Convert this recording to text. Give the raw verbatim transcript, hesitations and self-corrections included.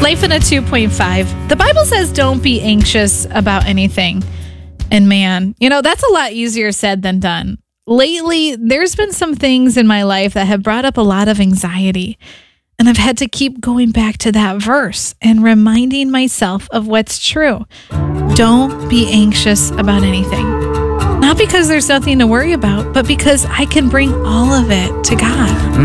Life in a two point five. The Bible says don't be anxious about anything. And man, you know, that's a lot easier said than done. Lately, there's been some things in my life that have brought up a lot of anxiety. And I've had to keep going back to that verse and reminding myself of what's true. Don't be anxious about anything. Not because there's nothing to worry about, but because I can bring all of it to God.